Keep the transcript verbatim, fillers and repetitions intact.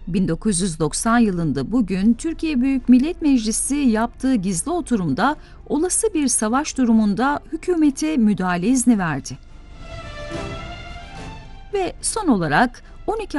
bin dokuz yüz doksan yılında bugün Türkiye Büyük Millet Meclisi yaptığı gizli oturumda olası bir savaş durumunda hükümete müdahale izni verdi. Ve son olarak on iki